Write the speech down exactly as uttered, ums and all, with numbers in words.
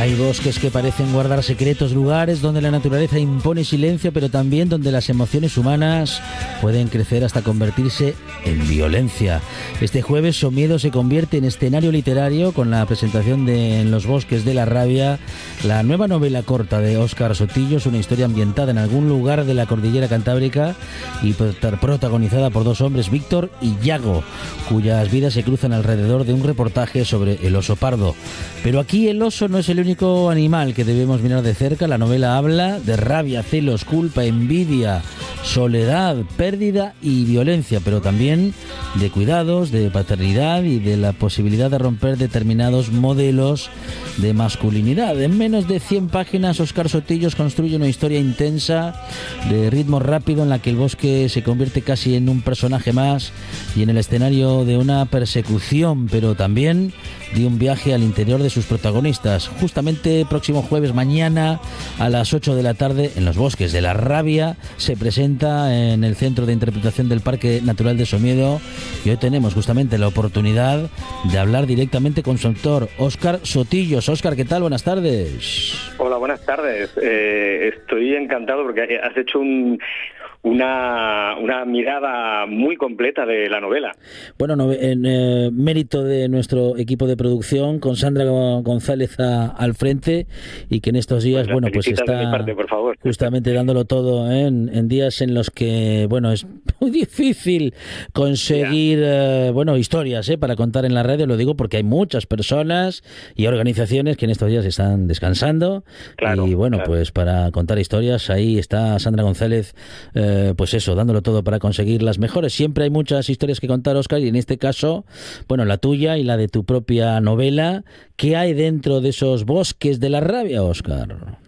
Hay bosques que parecen guardar secretos, lugares donde la naturaleza impone silencio, pero también donde las emociones humanas pueden crecer hasta convertirse en violencia. Este jueves Somiedo se convierte en escenario literario con la presentación de En los bosques de la rabia, la nueva novela corta de Óscar Sotillos, una historia ambientada en algún lugar de la cordillera cantábrica y protagonizada por dos hombres, Víctor y Yago, cuyas vidas se cruzan alrededor de un reportaje sobre el oso pardo. Pero aquí el oso no es el único animal que debemos mirar de cerca. La novela habla de rabia, celos, culpa, envidia, soledad, pérdida y violencia, pero también de cuidados, de paternidad y de la posibilidad de romper determinados modelos de masculinidad. En menos de cien páginas, Óscar Sotillos construye una historia intensa, de ritmo rápido, en la que el bosque se convierte casi en un personaje más y en el escenario de una persecución, pero también de un viaje al interior de sus protagonistas. Justamente próximo jueves, mañana a las ocho de la tarde, en los bosques de la rabia, se presenta en el Centro de Interpretación del Parque Natural de Somiedo, y hoy tenemos justamente la oportunidad de hablar directamente con su autor, Óscar Sotillos. Óscar, ¿qué tal? Buenas tardes. Hola, buenas tardes. Eh, estoy encantado porque has hecho un... Una, una mirada muy completa de la novela. Bueno, no, en eh, mérito de nuestro equipo de producción, con Sandra González a, al frente, y que en estos días, pues bueno, pues está de mi parte, por favor. justamente dándolo todo, ¿eh? en, en días en los que, bueno, es muy difícil conseguir, eh, bueno, historias, ¿eh? para contar en la radio. Lo digo porque hay muchas personas y organizaciones que en estos días están descansando. Claro, y bueno, claro. pues para contar historias, ahí está Sandra González, eh, pues eso, dándolo todo para conseguir las mejores. Siempre hay muchas historias que contar, Óscar, y en este caso, bueno, la tuya y la de tu propia novela. ¿Qué hay dentro de esos bosques de la rabia, Óscar?